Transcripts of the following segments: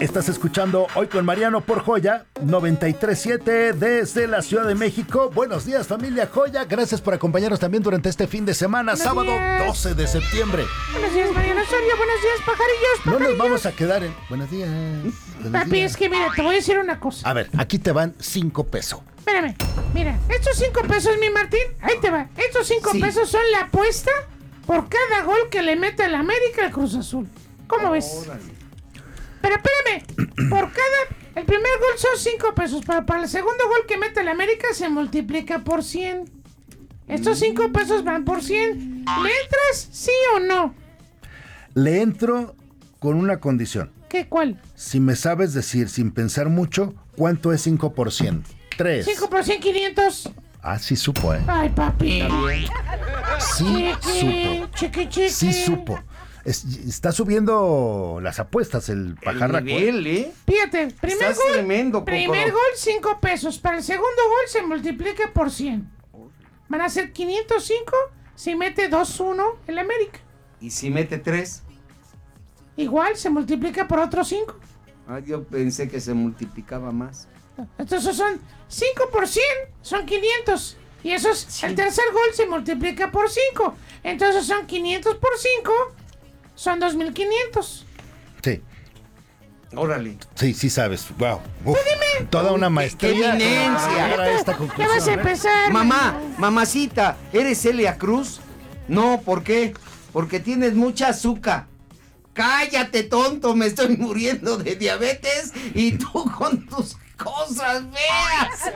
Estás escuchando Hoy con Mariano por Joya 93.7 desde la Ciudad de México. Buenos días, familia Joya. Gracias por acompañarnos también durante este fin de semana, Buenos sábado días. 12 de septiembre. Buenos días, Mariano Osorio. Buenos días, pajarillos. No nos vamos a quedar en... Buenos días. Buenos Papi, días. es que mira, te voy a decir una cosa. A ver, aquí te van 5 pesos. Espérame, mira, estos 5 pesos, mi Martín, ahí te va. Estos 5 pesos son la apuesta por cada gol que le mete el América al Cruz Azul. ¿Cómo ves? Pero espérame, el primer gol son 5 pesos, pero para el segundo gol que mete el América se multiplica por 100. Estos 5 pesos van por 100. ¿Le entras, sí o no? Le entro con una condición. ¿Qué, cuál? Si me sabes decir, sin pensar mucho, ¿cuánto es 5%? 3. 5 por 100, 500. Ah, sí supo, ¿eh? Ay, papi. Sí supo. Chiqui. Sí supo. Está subiendo las apuestas el pajarraco. El nivel, ¿eh? Fíjate, primer Estás gol, tremendo, primer Cocoro. gol 5 pesos. Para el segundo gol se multiplica por 100. Van a ser 505 si mete 2-1 el América. ¿Y si mete 3? Igual se multiplica por otros 5. Ah, yo pensé que se multiplicaba más. Entonces son 5 por 100, son 500. Y eso es, el tercer gol se multiplica por 5. Entonces son 500 por 5, son 2500. Sí, Órale. sí sabes. Wow. Tú dime. Toda una maestría. ¡Qué eminencia! Llegar a esta ¿Qué vas a conclusión, ¿eh? empezar? Mamá, Mariano? mamacita, ¿eres Celia Cruz? No, ¿por qué? Porque tienes mucha azúcar. Cállate, tonto, me estoy muriendo de diabetes y tú con tus cosas feas.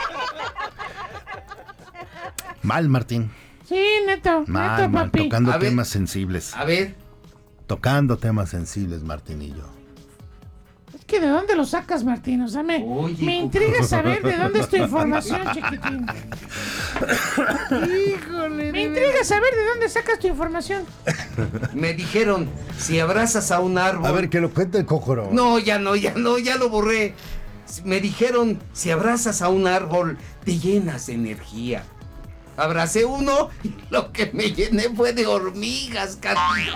Mal, Martín. Sí, neto, Mal, papi. tocando A ver. temas sensibles. A ver, Tocando temas sensibles, Martinillo. Es que ¿de dónde lo sacas, Martín? O sea, me intriga saber de dónde es tu información, chiquitín. híjole. Me intriga saber de dónde sacas tu información. Me dijeron, si abrazas a un árbol... A ver, que lo cuente el Cocoro. No, ya lo borré. Me dijeron, si abrazas a un árbol, te llenas de energía. Abracé uno y lo que me llené fue de hormigas, Katy.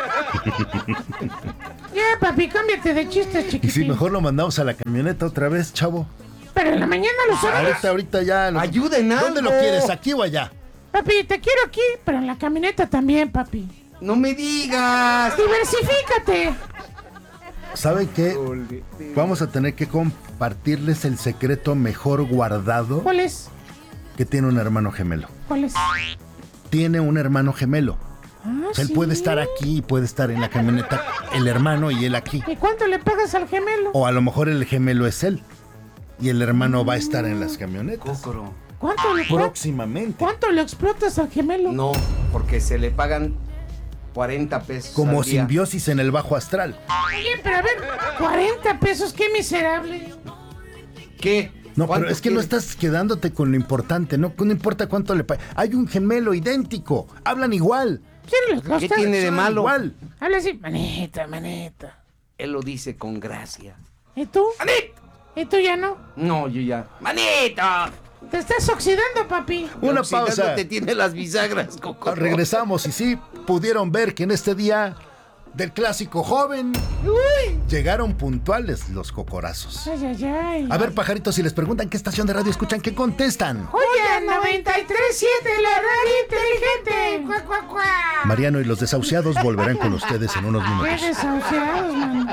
Ya, papi, cámbiate de chiste, Y chiquitín. si mejor lo mandamos a la camioneta otra vez, chavo. Pero en la mañana lo sabes. Ahorita ya. Ayuden algo. ¿Dónde lo quieres? ¿Aquí o allá? Papi, te quiero aquí, pero en la camioneta también, papi. No me digas. Diversifícate. ¿Saben qué? Vamos a tener que compartirles el secreto mejor guardado ¿Cuál es? que tiene un hermano gemelo. ¿Cuál es? Tiene un hermano gemelo. Ah, O sea, él ¿sí? puede estar aquí y puede estar en la camioneta, el hermano y él aquí. ¿Y cuánto le pagas al gemelo? O a lo mejor el gemelo es él y el hermano va a estar en las camionetas. Cócoro. Próximamente. ¿Cuánto le explotas al gemelo? No, porque se le pagan 40 pesos Como al día. simbiosis en el bajo astral. Oye, pero a ver, 40 pesos, qué miserable. ¿Qué? No, pero ¿Cuánto es que no quieres? estás quedándote con lo importante, no importa cuánto le pague. Hay un gemelo idéntico, hablan igual. Sí, los ¿Qué dos tiene de Son malo? Igual. Habla así, manita. Él lo dice con gracia. ¿Y tú? ¡Manito! ¿Y tú ya no? No, yo ya. ¡Manito! Te estás oxidando, papi. Una Oxidándote pausa. tiene las bisagras, Cócoro. Regresamos y sí, pudieron ver que en este día del clásico joven llegaron puntuales los cocorazos. Ay. A ver, pajaritos, si les preguntan qué estación de radio escuchan, ¿qué contestan? Oye, 93.7, la radio inteligente. Cuac, cuac, cuac. Mariano y los desahuciados volverán con ustedes en unos Qué minutos. desahuciados, man.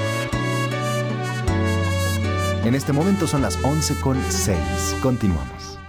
En este momento son las 11:06. Continuamos.